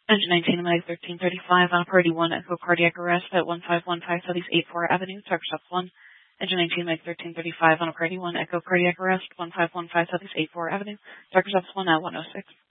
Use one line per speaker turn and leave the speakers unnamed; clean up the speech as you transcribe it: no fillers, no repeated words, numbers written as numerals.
Engine 19, Mag 1335 on Priority 1, Echo Cardiac Arrest at 1515 Southeast 84 Avenue, Tucker Stops 1. Engine 19, Mag 1335 on Priority 1, Echo Cardiac Arrest, 1515 Southeast 84 Avenue, Tucker Stops 1 at 106.